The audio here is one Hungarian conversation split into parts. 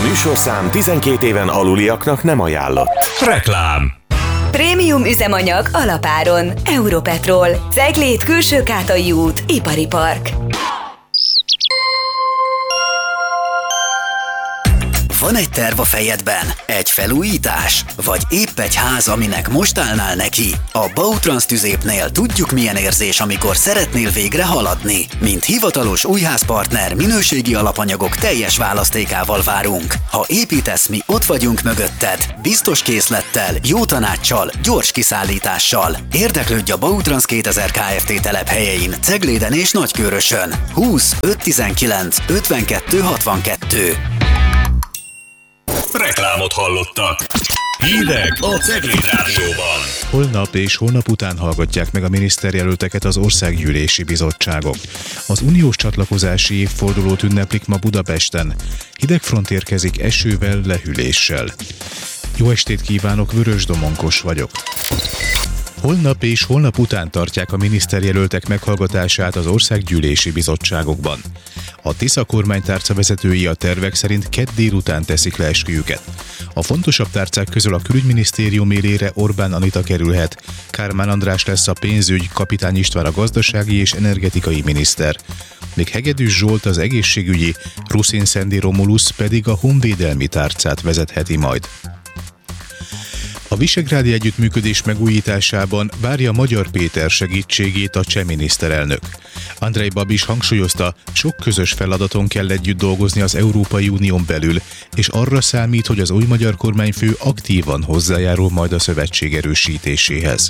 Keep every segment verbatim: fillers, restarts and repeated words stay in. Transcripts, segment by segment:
műsorszám tizenkét éven aluliaknak nem ajánlott. Reklám. Prémium üzemanyag alapáron. Europetrol. Ceglét, Külső-Kátai út. Ipari Park. Van egy terv a fejedben? Egy felújítás? Vagy épp egy ház, aminek most állnál neki? A Bautrans Tüzépnél tudjuk, milyen érzés, amikor szeretnél végre haladni. Mint hivatalos újházpartner, minőségi alapanyagok teljes választékával várunk. Ha építesz, mi ott vagyunk mögötted. Biztos készlettel, jó tanáccsal, gyors kiszállítással. Érdeklődj a Bautrans kétezer Kft. Telephelyein, Cegléden és Nagykőrösön. húsz öt tizenkilenc ötvenkettő hatvankettő. Reklámot hallottak. Hírek a Cegléd Rádióban. Holnap és holnap után hallgatják meg a miniszterjelölteket az országgyűlési bizottságok. Az uniós csatlakozási évfordulót ünneplik ma Budapesten. Hidegfront érkezik esővel, lehűléssel. Jó estét kívánok, Vörös Domonkos vagyok. Holnap és holnap után tartják a miniszterjelöltek meghallgatását az országgyűlési bizottságokban. A Tisza kormánytárca vezetői a tervek szerint kedd délután teszik le esküjüket. A fontosabb tárcák közül a külügyminisztérium élére Orbán Anita kerülhet, Kármán András lesz a pénzügy, Kapitány István a gazdasági és energetikai miniszter. Még Hegedűs Zsolt az egészségügyi, Ruszin Szendi Romulusz pedig a honvédelmi tárcát vezetheti majd. A visegrádi együttműködés megújításában várja Magyar Péter segítségét a cseh miniszterelnök. Andrej Babis hangsúlyozta, sok közös feladaton kell együtt dolgozni az Európai Unión belül, és arra számít, hogy az új magyar kormányfő aktívan hozzájárul majd a szövetség erősítéséhez.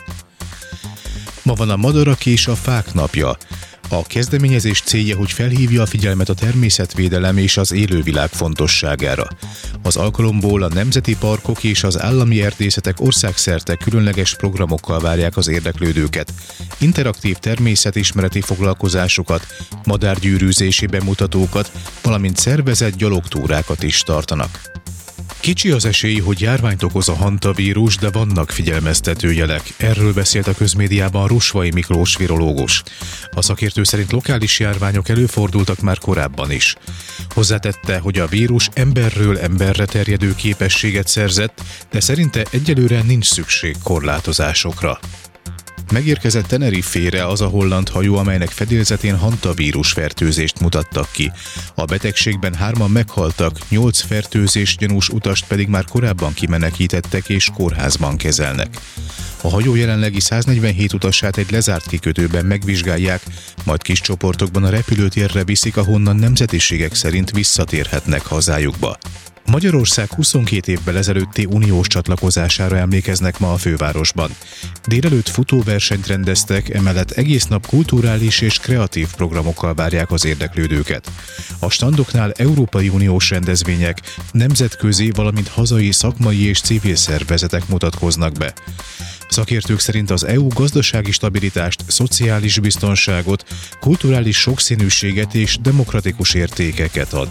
Ma van a madarak és a fák napja. A kezdeményezés célja, hogy felhívja a figyelmet a természetvédelem és az élővilág fontosságára. Az alkalomból a nemzeti parkok és az állami erdészetek országszerte különleges programokkal várják az érdeklődőket. Interaktív természetismereti foglalkozásokat, madárgyűrűzési bemutatókat, valamint szervezett gyalogtúrákat is tartanak. Kicsi az esély, hogy járványt okoz a hantavírus, de vannak figyelmeztető jelek. Erről beszélt a közmédiában Rusvai Miklós virológus. A szakértő szerint lokális járványok előfordultak már korábban is. Hozzátette, hogy a vírus emberről emberre terjedő képességet szerzett, de szerinte egyelőre nincs szükség korlátozásokra. Megérkezett Tenerife-re az a holland hajó, amelynek fedélzetén hantavírus fertőzést mutattak ki. A betegségben hárman meghaltak, nyolc fertőzés gyanús utast pedig már korábban kimenekítettek és kórházban kezelnek. A hajó jelenlegi száznegyvenhét utasát egy lezárt kikötőben megvizsgálják, majd kis csoportokban a repülőtérre viszik, ahonnan nemzetiségek szerint visszatérhetnek hazájukba. Magyarország huszonkét évvel ezelőtti uniós csatlakozására emlékeznek ma a fővárosban. Délelőtt futóversenyt rendeztek, emellett egész nap kulturális és kreatív programokkal várják az érdeklődőket. A standoknál Európai Uniós rendezvények, nemzetközi, valamint hazai szakmai és civil szervezetek mutatkoznak be. Szakértők szerint az é u gazdasági stabilitást, szociális biztonságot, kulturális sokszínűséget és demokratikus értékeket ad.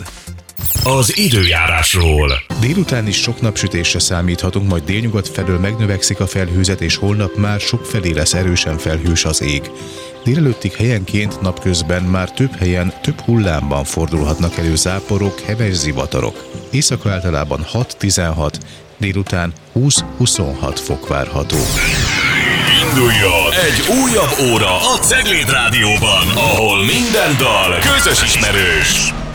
Az időjárásról. Délután is sok napsütésre számíthatunk, majd délnyugat felől megnövekszik a felhőzet, és holnap már sokfelé lesz erősen felhős az ég. Délelőttig helyenként, napközben már több helyen, több hullámban fordulhatnak elő záporok, heves zivatarok. Éjszaka általában hat-tizenhat, délután húsz-huszonhat fok várható. Induljon egy újabb óra a Cegléd Rádióban, ahol minden dal közös ismerős.